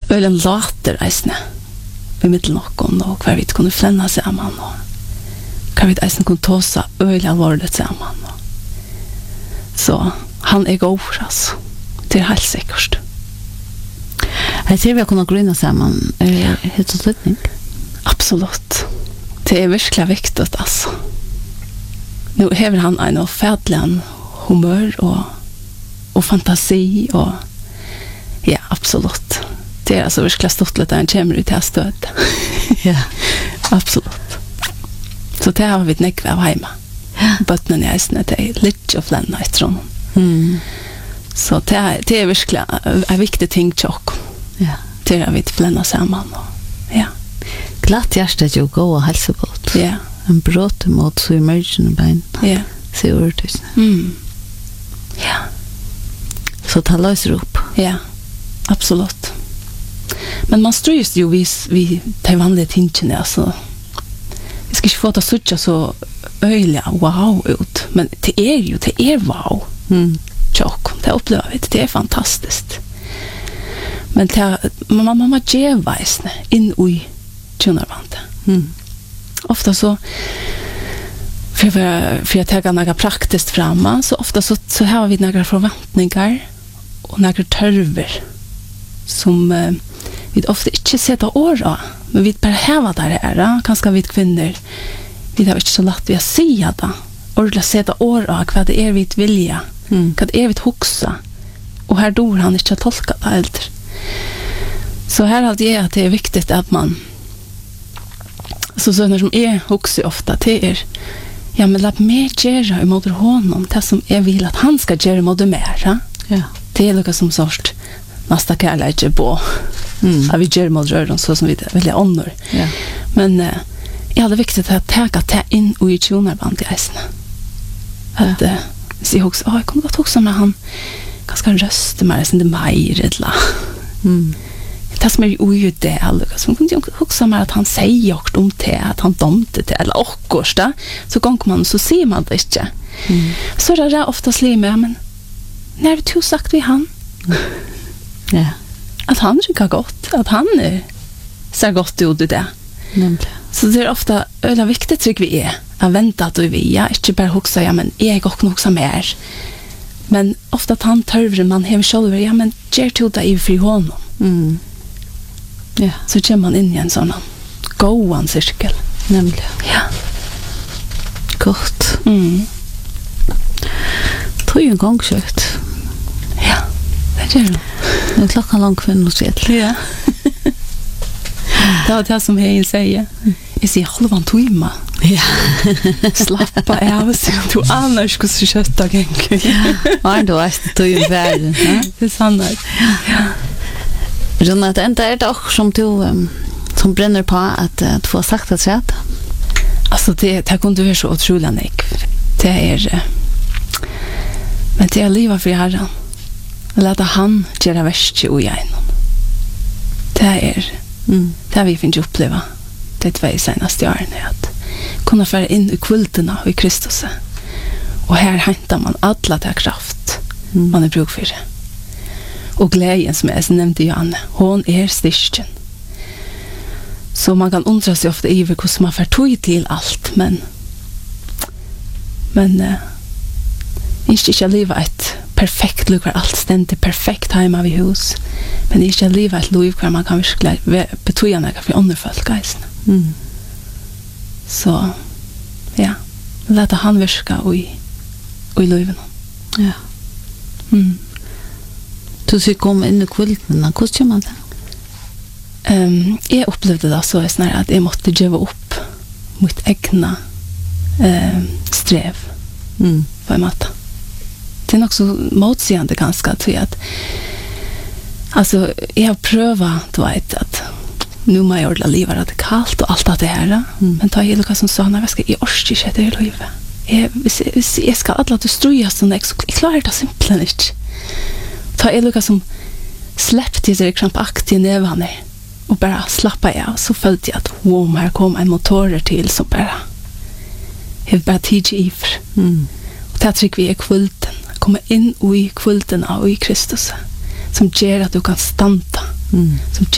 ölen låter eisne i middel nokkon og hver vi kunne flenna saman og hver vi eisne kunne tåsa øyla alvorligt saman så han god altså det helt sikkert Jeg ser vi har kunnet grunna saman helt og slutning absolutt det virkelig viktig altså nu hever han en fædlen humør og fantasi og ja, absolutt det altså virkelig stort litt han kommer ut til støt ja absolutt så det har vi nekve av heima bøttene i eisene til litt og flenna etter honom så det er virkelig en viktig ting til oss ja det er vi til flenna sammen og ja glatt hjertet jo gå og helsebåt ja en bråte mot så i mørken og bein ja se ordet ja så ta løser opp ja absolutt men man strøys jo vi de vanlige tingene altså vi skal ikke få det suttje så øyelig wow ut men det er wow tjokk, det opplever vi det er fantastisk men man må djeveisne inn i tjonarbandet ofta så för jag tar några praktiskt framma så ofta så har vi några förväntningar och några törver som vi ofta inte sätter ord men vi bara häva där är kanske vi kvinnor vi har inte så lätt vi att säga det ordla sätta ord vad det är vi vilja vad det är vi huxa och här dor han inte tolka det äldre så här hade jag att det är viktigt att man så sådana som är huxa ofta det ja, men låt mig göra emot honom det som jag vill att han ska göra emot mer ja det är något som sort nästa kärlek på att vi gör emot rören så som vi vill honor ja men jag hade viktigt att ta in och i tjonarband i eisene att se också jag kommer att också med han ganska rösta med det mer eller det som är ju det alla som kunde ju också med att han säger också om det att han domte det eller också så gång man så ser man det inte så är det ofta slime men när du sagt vi han ja att han tycker gott att han ser gott ut det nämligen så det är ofta öla viktigt tycker vi är att vänta att vi inte bara huxa ja men jag går också mer men ofta att han törver man hem själv ja men ger till det i för honom ja så kommer man in i en sån gåan cirkel nämligen ja gott tog en gång kött ja det gör det nu klockan långt för något sätt ja det var det som jag säger jag säger halvan timme ja slappa av så du annars skulle så kötta gäng ja då är det tog en värld det är sant ja Jonat ända är det också som du som bränner på att få sagt att säga alltså det kunde vara så otroligt nek det är men det är livet för Herren låta han göra värst i igen det är det vi finns uppleva det två senaste åren att kunna föra in i kulterna i Kristus och här hämtar man alla ta kraft man är bruk för det och glädjen som jag nämnde Johanne hon är styrken så man kan undra sig ofta i hur man får tog till allt men inte leva ett perfekt liv där allt ständigt perfekt hemma vid hus men inte leva ett liv där man kan verkligen betyda något för andra folk så ja låta han virka i livet ja du ska komma in i kvällen hur ska man det jag upplevde det så snarare att jag måste ge upp mitt egna sträv på en måte det är också motsägande ganska till att alltså jag har prövat du vet att nu må jag ordla livet radikalt och allt det här men ta hela vad som sa när jag ska i orskig det är livet jag ska alla att struja så jag klarar det simpelt inte ta hela som släppte sig krampaktigt i nävarna och bara slappa av så följde jag att wow, här kom en motor till som bara jag bara tidigt ifr och det tycker vi är kvulten komma in i kvulten av i Kristus som gör att du kan stanna som